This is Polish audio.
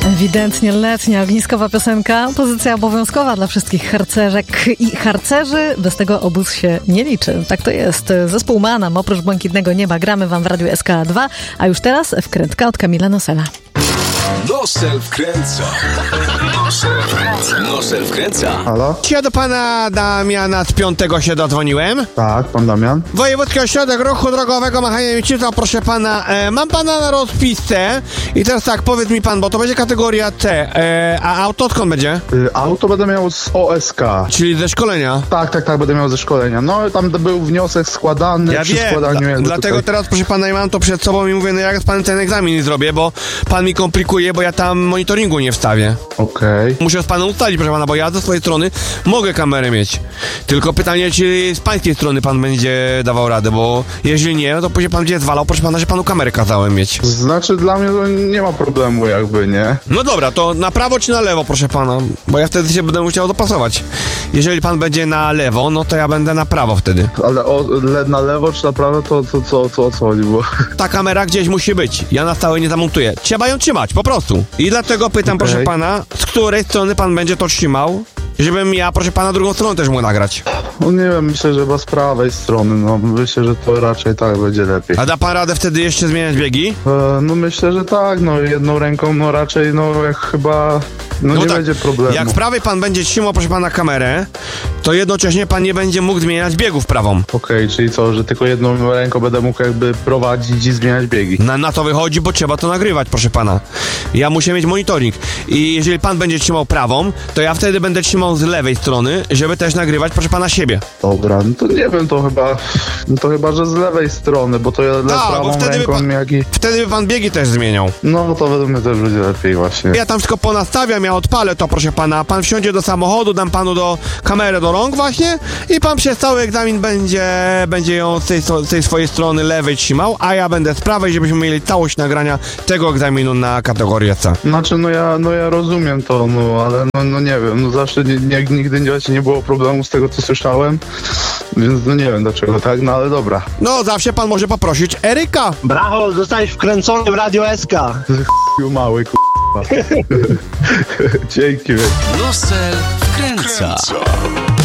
Ewidentnie letnia, ogniskowa piosenka. Pozycja obowiązkowa dla wszystkich harcerzek i harcerzy. Bez tego obóz się nie liczy. Tak to jest. Zespół Manam, oprócz Błękitnego Nieba, gramy wam w Radiu SK2. A już teraz wkrętka od Kamila Nosela. Nosel wkręca. Nosel wkręca. Halo? Ja do pana Damiana z 5 się dodzwoniłem. Tak, pan Damian? Wojewódzki Ośrodek Ruchu Drogowego Machania Mieczyca, proszę pana, mam pana na rozpisce i teraz tak, powiedz mi pan, bo to będzie kategoria C, a auto skąd będzie? Auto będę miał z OSK. Czyli ze szkolenia. Tak, będę miał ze szkolenia. No, tam był wniosek składany. Ja przy wiem, składaniu jakby dlatego tutaj... teraz, proszę pana, ja mam to przed sobą i mówię, no jak z panem ten egzamin zrobię, bo pan mi komplikuje, bo ja tam monitoringu nie wstawię. Okej. Muszę z panem ustalić, proszę pana, bo ja ze swojej strony mogę kamerę mieć. Tylko pytanie, czy z pańskiej strony pan będzie dawał radę, bo jeżeli nie, no to później pan będzie zwalał, proszę pana, że panu kamerę kazałem mieć. Znaczy, dla mnie to nie ma problemu jakby, nie? No dobra, to na prawo czy na lewo, proszę pana? Bo ja wtedy się będę musiał dopasować. Jeżeli pan będzie na lewo, no to ja będę na prawo wtedy. Ale na lewo czy na prawo, to o co chodzi, bo... Ta kamera gdzieś musi być. Ja na stałe nie zamontuję. Trzeba ją trzymać, po prostu. I dlatego pytam, proszę pana, z której strony pan będzie to trzymał? Żebym ja, proszę pana, drugą stronę też mógł nagrać. No nie wiem, myślę, że chyba z prawej strony, no myślę, że to raczej tak będzie lepiej. A da pan radę wtedy jeszcze zmieniać biegi? No myślę, że tak, no jedną ręką, no raczej, no jak chyba, no nie tak, będzie problemu. Jak w prawej pan będzie trzymał, proszę pana, kamerę, to jednocześnie pan nie będzie mógł zmieniać biegów prawą. Okej, czyli co, że tylko jedną ręką będę mógł jakby prowadzić i zmieniać biegi. Na to wychodzi, bo trzeba to nagrywać, proszę pana. Ja muszę mieć monitoring. I jeżeli pan będzie trzymał prawą, to ja wtedy będę trzymał z lewej strony, żeby też nagrywać, proszę pana, siebie. Dobra, no to nie wiem, to chyba, że z lewej strony, bo to ja prawą ręką wtedy by pan biegi też zmieniał. No to według mnie też będzie lepiej właśnie. Ja tam wszystko ponastawiam, ja odpalę to, proszę pana. Pan wsiądzie do samochodu, dam panu kamerę do rąk właśnie i pan przez cały egzamin będzie ją z tej swojej strony lewej trzymał, a ja będę z prawej, żebyśmy mieli całość nagrania tego egzaminu na kategorię C. Znaczy, no ja rozumiem to, no ale no nie wiem, no zawsze nigdy nie było problemu z tego, co słyszałem, więc no nie wiem dlaczego tak, no ale dobra. No zawsze pan może poprosić Eryka. Brawo, zostałeś wkręcony w Radio SK. Mały k***a. Dzięki. Nosel wkręca.